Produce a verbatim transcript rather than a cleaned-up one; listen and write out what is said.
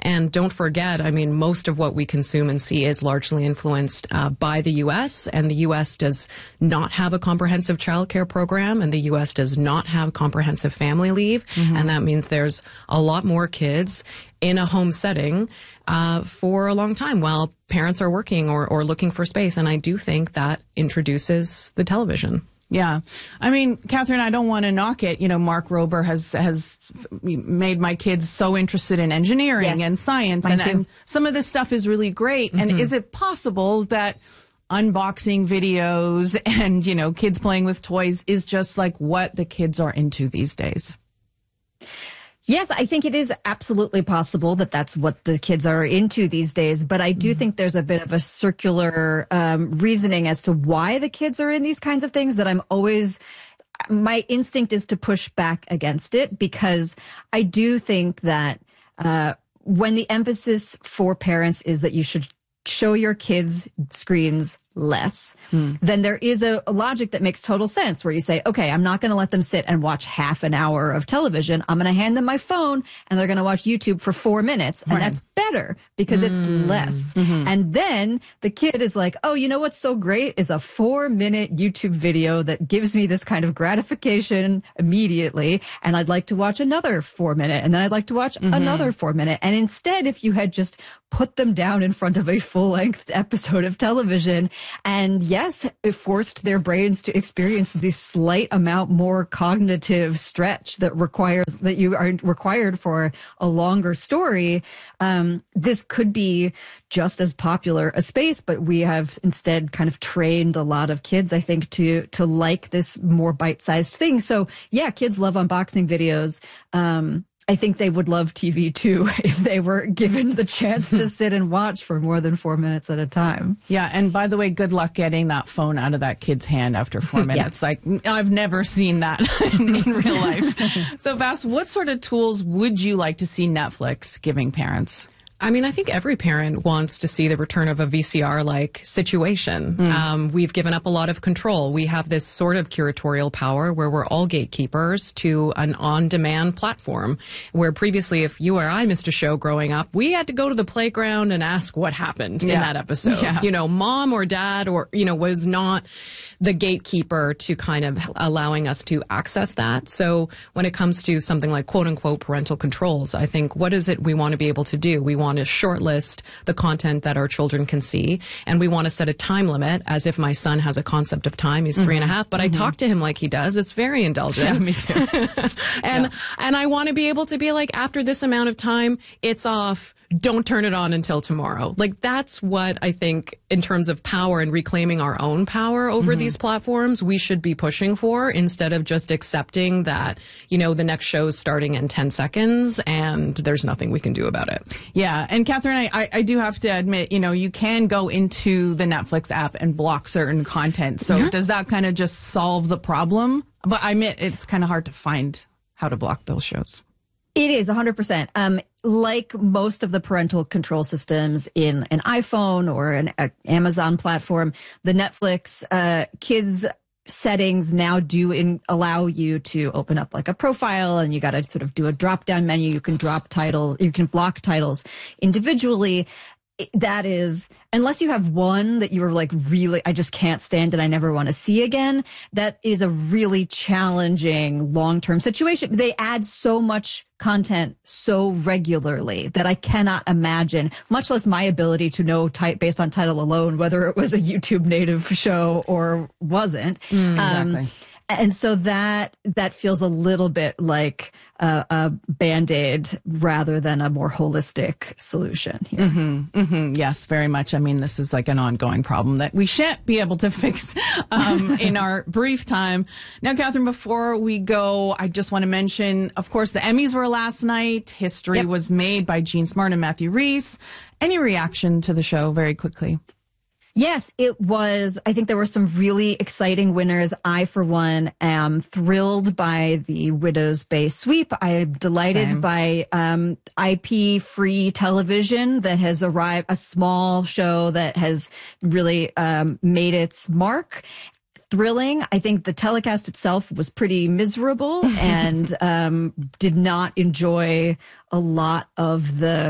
And don't forget, I mean, most of what we consume and see is largely influenced uh, by the U S, and the U S does not have a comprehensive childcare program, and the U S does not have comprehensive family leave. Mm-hmm. And that means there's a lot more kids in a home setting uh, for a long time while parents are working or, or looking for space. And I do think that introduces the television. Yeah. I mean, Catherine, I don't want to knock it. You know, Mark Rober has has made my kids so interested in engineering yes. and science. And, and some of this stuff is really great. Mm-hmm. And is it possible that unboxing videos and, you know, kids playing with toys is just like what the kids are into these days? Yes, I think it is absolutely possible that that's what the kids are into these days. But I do mm-hmm. think there's a bit of a circular um, reasoning as to why the kids are in these kinds of things that I'm always, my instinct is to push back against it, because I do think that uh, when the emphasis for parents is that you should show your kids screens less, hmm. then there is a, a logic that makes total sense where you say, okay, I'm not going to let them sit and watch half an hour of television. I'm going to hand them my phone and they're going to watch YouTube for four minutes. And right. that's better because mm. it's less. Mm-hmm. And then the kid is like, oh, you know what's so great is a four minute YouTube video that gives me this kind of gratification immediately. And I'd like to watch another four minute and then I'd like to watch mm-hmm. another four minute. And instead, if you had just put them down in front of a full length episode of television, and yes, it forced their brains to experience this slight amount more cognitive stretch that requires that you are required for a longer story. Um, this could be just as popular a space, but we have instead kind of trained a lot of kids, I think, to to like this more bite-sized thing. So yeah, kids love unboxing videos. Um, I think they would love T V too if they were given the chance to sit and watch for more than four minutes at a time. Yeah, and by the way, good luck getting that phone out of that kid's hand after four minutes. yeah. Like, I've never seen that in, in real life. So, Vas, what sort of tools would you like to see Netflix giving parents? I mean, I think every parent wants to see the return of a V C R-like situation. Mm. Um, we've given up a lot of control. We have this sort of curatorial power where we're all gatekeepers to an on-demand platform, where previously, if you or I missed a show growing up, we had to go to the playground and ask what happened yeah. in that episode. Yeah. You know, mom or dad or, you know, was not the gatekeeper to kind of allowing us to access that. So when it comes to something like quote-unquote parental controls, I think, what is it we want to be able to do? We want to shortlist the content that our children can see, and we want to set a time limit, as if my son has a concept of time. He's three mm-hmm. and a half, but mm-hmm. I talk to him like he does. It's very indulgent. Yeah, me too. and yeah. and I want to be able to be like, after this amount of time, it's off. Don't turn it on until tomorrow. Like, that's what I think, in terms of power and reclaiming our own power over mm-hmm. these platforms, we should be pushing for, instead of just accepting that, you know, the next show's starting in ten seconds and there's nothing we can do about it. Yeah. And Catherine, I, I, I do have to admit, you know, you can go into the Netflix app and block certain content. So mm-hmm. does that kind of just solve the problem? But I admit it's kind of hard to find how to block those shows. It is one hundred percent. Um, like most of the parental control systems in an iPhone or an a Amazon platform, the Netflix uh, kids settings now do in, allow you to open up like a profile, and you got to sort of do a drop down menu. You can drop titles, you can block titles individually. That is, unless you have one that you are like, really, I just can't stand and I never want to see again, that is a really challenging long-term situation. They add so much content so regularly that I cannot imagine, much less my ability to know type based on title alone, whether it was a YouTube native show or wasn't. Mm, exactly. Um, And so that that feels a little bit like a, a Band-Aid rather than a more holistic solution here. Mm-hmm, mm-hmm. Yes, very much. I mean, this is like an ongoing problem that we shan't be able to fix um, in our brief time. Now, Catherine, before we go, I just want to mention, of course, the Emmys were last night. History yep. was made by Jean Smart and Matthew Rhys. Any reaction to the show very quickly? Yes, it was. I think there were some really exciting winners. I, for one, am thrilled by the Widows Bay sweep. I'm delighted Same. by um, I P-free television that has arrived, a small show that has really um, made its mark. Thrilling. I think the telecast itself was pretty miserable and um, did not enjoy a lot of the